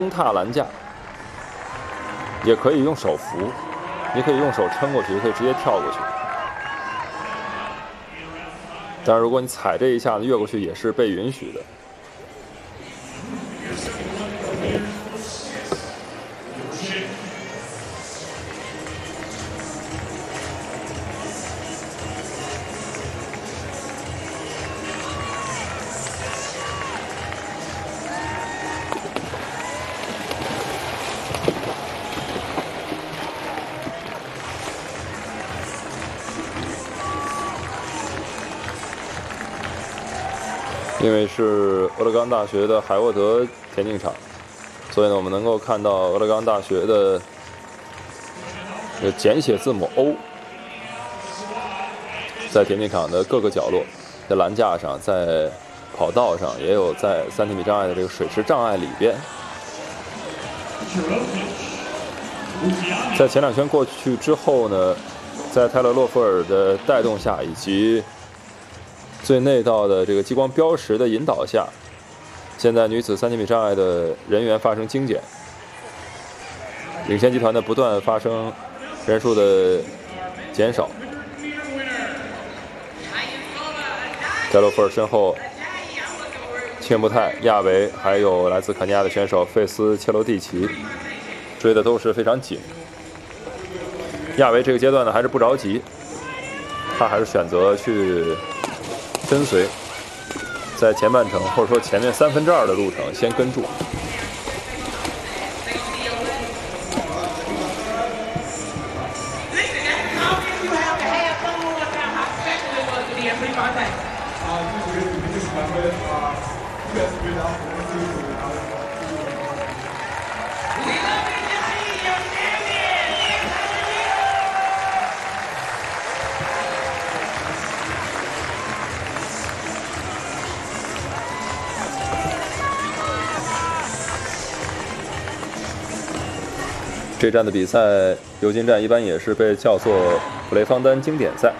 踏栏架，也可以用手扶，你可以用手撑过去，也可以直接跳过去。当然，如果你踩这一下子越过去，也是被允许的。因为是俄勒冈大学的海沃德田径场，所以呢，我们能够看到俄勒冈大学的简写字母 O， 在田径场的各个角落，在栏架上，在跑道上，也有在30米障碍的这个水池障碍里边。在前2圈过去之后呢，在泰勒·洛夫尔的带动下，以及最内道的这个激光标识的引导下，现在女子30米障碍的人员发生精简，领先集团的不断发生人数的减少。在洛夫尔身后，切穆泰、亚维还有来自肯尼亚的选手费斯切罗蒂奇追的都是非常紧。亚维这个阶段呢还是不着急，他还是选择去跟随，在前半程或者说前面2/3的路程先跟住。这站的比赛尤金站一般也是被叫做普雷方丹经典赛，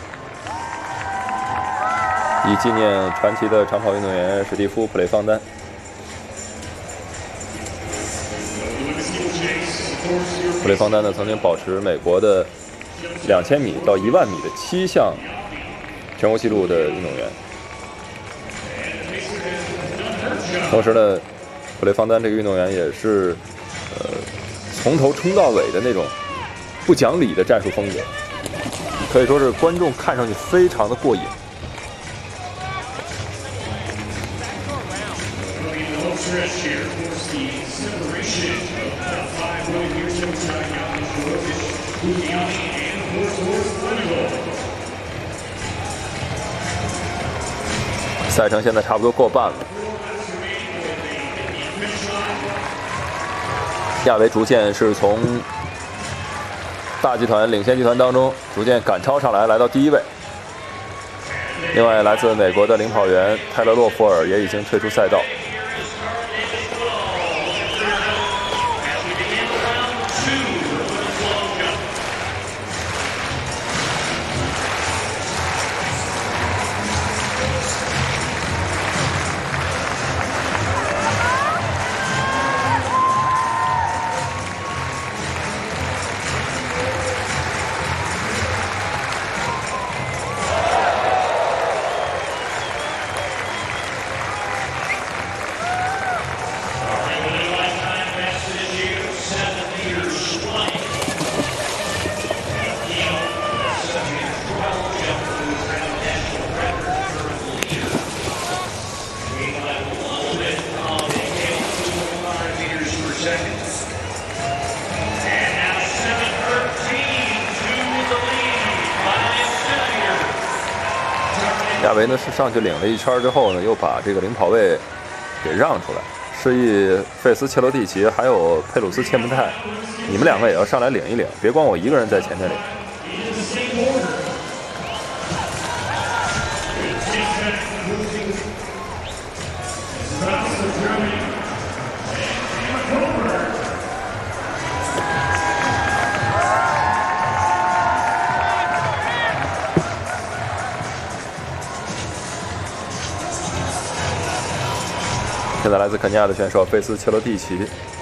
以纪念传奇的长跑运动员史蒂夫·普雷方丹。普雷方丹呢，曾经保持美国的2000米到10000米的7项全国纪录的运动员。同时呢，普雷方丹这个运动员也是从头冲到尾的那种不讲理的战术风格，可以说是观众看上去非常的过瘾。赛程现在差不多过半了，亚维逐渐是从大集团领先集团当中逐渐赶超上来，来到第1位。另外，来自美国的领跑员泰勒·洛夫尔也已经退出赛道。亚维呢是上去领了1圈之后呢，又把这个领跑位给让出来，示意费斯切罗蒂奇还有佩鲁斯切穆泰，你们2个也要上来领一领，别光我一个人在前面领。现在来自肯尼亚的选手费斯切罗蒂奇